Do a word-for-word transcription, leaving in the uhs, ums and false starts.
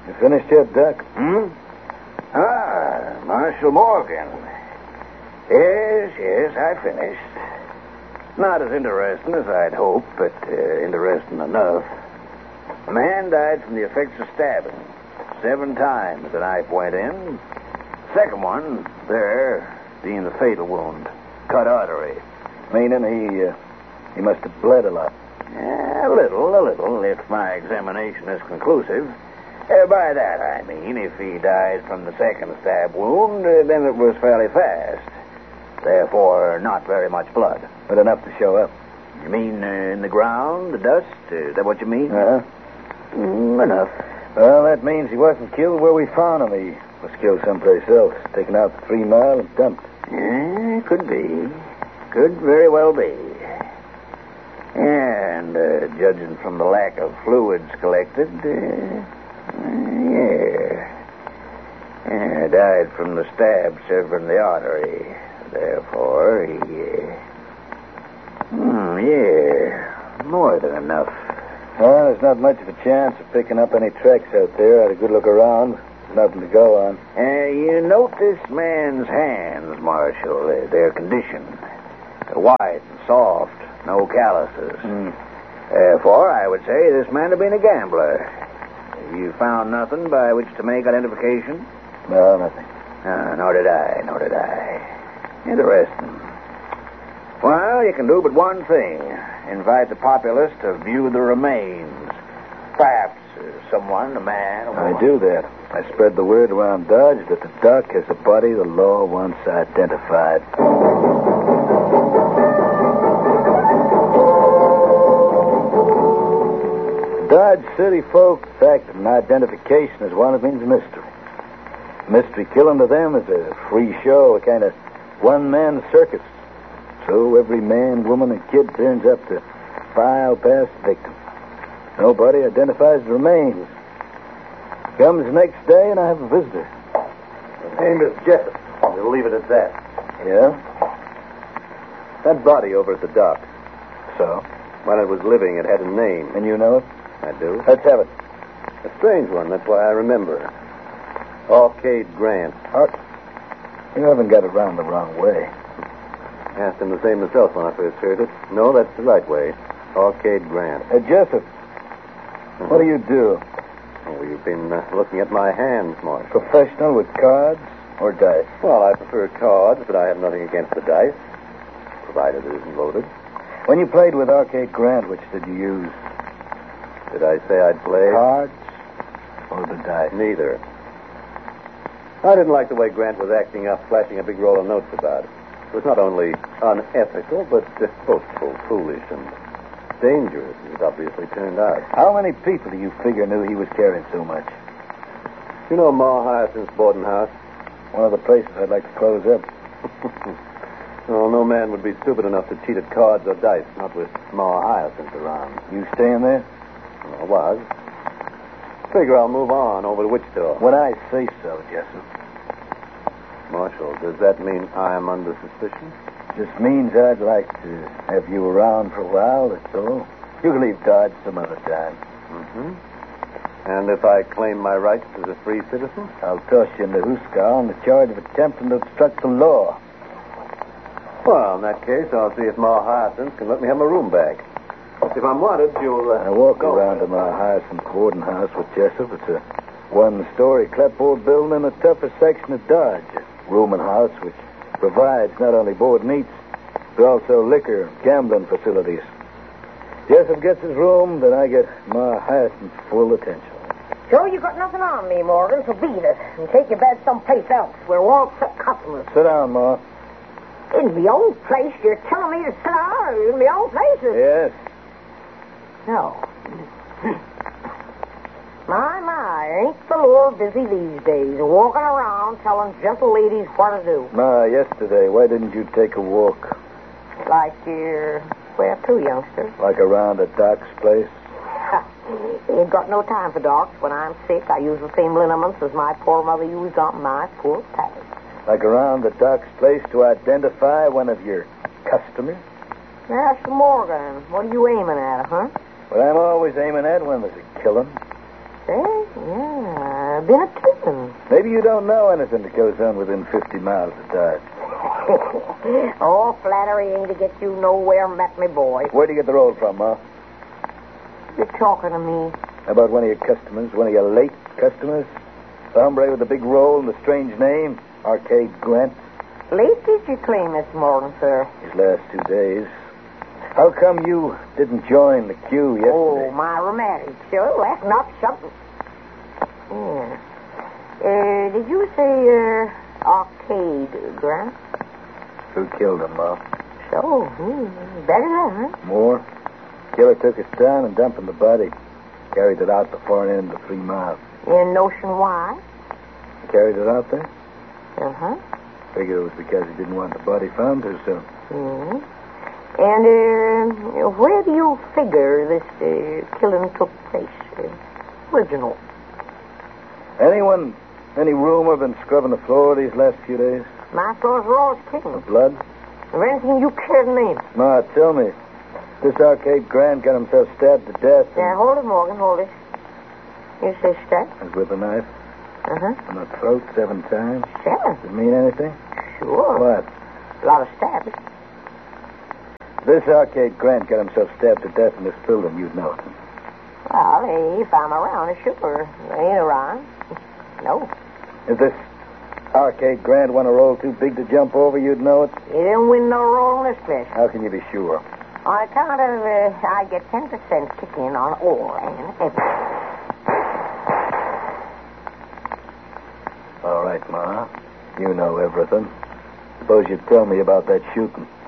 You finished yet, Doc? Hmm? Ah, Marshal Morgan. Yes, yes, I finished. Not as interesting as I'd hoped, but uh, interesting enough. A man died from the effects of stabbing. Seven times the knife went in. Second one, there, being the fatal wound. Cut artery. Meaning he, uh, he must have bled a lot. Yeah, a little, a little, if my examination is conclusive. Uh, by that, I mean, if he died from the second stab wound, uh, then it was fairly fast. Therefore, not very much blood. But enough to show up. You mean uh, in the ground, the dust? Uh, is that what you mean? Uh-huh. Mm, enough. Well, that means he wasn't killed where we found him. He was killed someplace else. Taken out the three mile and dumped. Yeah, could be. Could very well be. And uh, judging from the lack of fluids collected, uh, yeah. yeah, died from the stab severing the artery. Therefore, he, uh, hmm, yeah, more than enough. Well, there's not much of a chance of picking up any tracks out there. I had a good look around. There's nothing to go on. Uh, you note this man's hands, Marshal, uh, their condition. They're white and soft, no calluses. Mm. Therefore, I would say this man had been a gambler. You found nothing by which to make identification? No, nothing. Uh, nor did I, nor did I. Interesting. Well, you can do but one thing. Invite the populace to view the remains. Perhaps uh, someone, a man, a woman. I do that. I spread the word around Dodge that the doc has a body the law wants identified. Dodge City folk, the fact that an identification is one, it means mystery. Mystery killing to them is a free show, a kind of one-man circus. So every man, woman, and kid turns up to file past the victim. Nobody identifies the remains. Comes the next day, and I have a visitor. His name is Jessup. We'll leave it at that. Yeah? That body over at the dock. So? When it was living, it had a name. And you know it? I do. Let's have it. A strange one. That's why I remember. Arcade Grant. Art? You haven't got it round the wrong way. Asked him the same myself when I first heard it. No, that's the right way. Arcade Grant. Uh, Jessup, Uh-huh. what do you do? Oh, you've been uh, looking at my hands, Marshal. Professional with cards or dice? Well, I prefer cards, but I have nothing against the dice, provided it isn't loaded. When you played with Arcade Grant, which did you use? Did I say I'd play? Cards or the dice? Neither. I didn't like the way Grant was acting up, flashing a big roll of notes about it. It was not only unethical, but uh, boastful, foolish, and dangerous, as it obviously turned out. How many people do you figure knew he was carrying so much? You know Ma Hyacinth's boarding house? One of the places I'd like to close up. Oh, no man would be stupid enough to cheat at cards or dice, not with Ma Hyacinth around. You staying there? Well, I was. Figure I'll move on over to Wichita. When I say so, Jessup. Marshal, does that mean I am under suspicion? Just means I'd like to have you around for a while, that's all. You can leave Dodge some other time. Mm-hmm. And if I claim my rights as a free citizen? I'll toss you into Huska on the charge of attempting to obstruct the law. Well, in that case, I'll see if Ma Hyacinth can let me have my room back. If I'm wanted, you'll... Uh, I walk go. around to my Hyacinth boarding house with Jessup. It's a one-story clapboard building in the tougher section of Dodge. A rooming house which provides not only board and eats, but also liquor and gambling facilities. Jessup gets his room, then I get my Hyacinth's full attention. So you got nothing on me, Morgan, so beat it and take your bed someplace else where we won't set customers. Sit down, Ma. In my own place? You're telling me to sit down in my own place? Yes. No. My, my, ain't the Lord busy these days, walking around telling gentle ladies what to do. Ma, yesterday, why didn't you take a walk? Like you're where to, youngster? Like around at Doc's place? Ain't got no time for docs. When I'm sick, I use the same liniments as my poor mother used on my poor Patty. Like around the Doc's place to identify one of your customers? Master Morgan, what are you aiming at, huh? What I'm always aiming at when there's a killing. Say, yeah, been a killing. Maybe you don't know anything that goes on within fifty miles of Dodge. All flattery ain't to get you nowhere, met me boy. Where'd you get the roll from, Ma? You're talking to me. About one of your customers, one of your late customers? The hombre with the big roll and the strange name, Arcade Grant. Late did you claim this morning, sir? These last two days. How come you didn't join the queue yesterday? Oh, my rheumatic. Sure, that's not something. Yeah. Uh, did you say, uh, Arcade Grant? Who killed him, Ma? So, hmm, better than, huh? More. Killer took his time and dumping the body. Carried it out the far end of three miles. Any notion why? Carried it out there? Uh-huh. Figured it was because he didn't want the body found too soon. Mm-hmm. And, uh, where do you figure this uh, killing took place? Uh, original. Anyone, any rumor been scrubbing the floor these last few days? My floors are always clean. The blood? Or anything you care to name. Ma, tell me. This Arcade Grant got himself stabbed to death. Yeah, hold it, Morgan, hold it. You say stabbed? And with a knife. Uh-huh. In the throat seven times. Seven? Does it mean anything? Sure. What? A lot of stabs. This Arcade Grant got himself stabbed to death in this building, you'd know it. Well, if I'm around, sure. I ain't around. No. If this Arcade Grant won a roll too big to jump over, you'd know it? He didn't win no roll in this place. How can you be sure? On account of, uh, I get ten percent kick in on all and everything. All right, Ma. You know everything. Suppose you'd tell me about that shooting.